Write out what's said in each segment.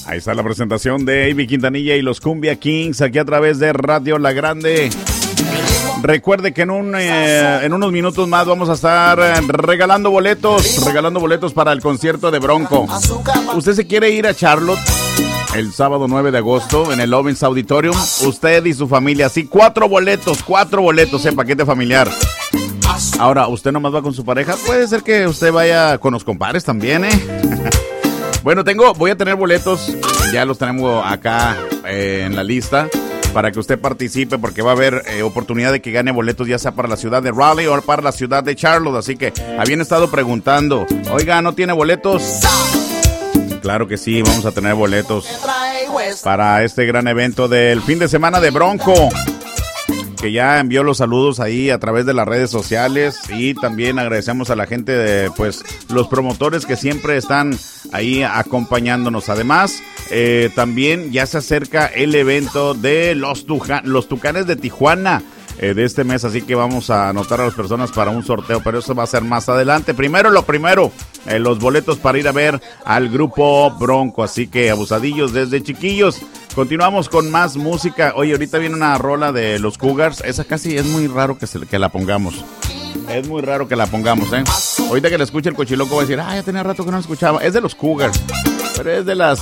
Ahí está la presentación de Ivy Quintanilla y los Cumbia Kings aquí a través de Radio La Grande. Recuerde que en unos minutos más vamos a estar regalando boletos para el concierto de Bronco. ¿Usted se quiere ir a Charlotte el sábado 9 de agosto en el Owens Auditorium? Usted y su familia, sí, 4 boletos, paquete familiar. Ahora, ¿usted nomás va con su pareja? Puede ser que usted vaya con los compadres también, Bueno, voy a tener boletos, ya los tenemos acá en la lista, para que usted participe, porque va a haber oportunidad de que gane boletos, ya sea para la ciudad de Raleigh o para la ciudad de Charlotte. Así que habían estado preguntando, oiga, ¿no tiene boletos? Claro que sí, vamos a tener boletos para este gran evento del fin de semana de Bronco, que ya envió los saludos ahí a través de las redes sociales. Y también agradecemos a la gente de, pues, los promotores que siempre están ahí acompañándonos. Además, también ya se acerca el evento de los Tucanes de Tijuana de este mes, así que vamos a anotar a las personas para un sorteo, pero eso va a ser más adelante. Primero, los boletos para ir a ver al grupo Bronco, así que abusadillos desde chiquillos. Continuamos con más música. Oye, ahorita viene una rola de los Cougars. Esa casi es muy raro que la pongamos. Es muy raro que la pongamos, Ahorita que la escuche el cochiloco va a decir, ya tenía rato que no la escuchaba. Es de los Cougars, pero es de las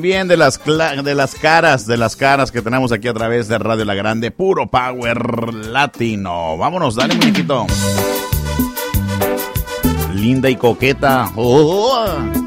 caras que tenemos aquí a través de Radio La Grande. Puro power latino. Vámonos, dale, muñequito. Linda y coqueta. Oh.